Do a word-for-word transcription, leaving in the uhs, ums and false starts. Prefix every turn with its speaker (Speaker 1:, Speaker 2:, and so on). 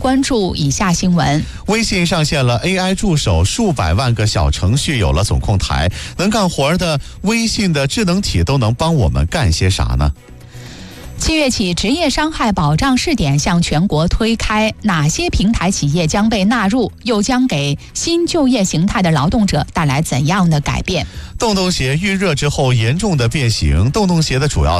Speaker 1: 关注以下新闻。
Speaker 2: 微信上线了 A I 助手，数百万个小程序有了总控台，能干活的微信的智能体都能帮我们干些啥呢？
Speaker 1: 七月起，职业伤害保障试点向全国推开，哪些平台企业将被纳入，又将给新就业形态的劳动者带来怎样的改变？
Speaker 2: 洞洞鞋预热之后严重的变形，洞洞鞋的主要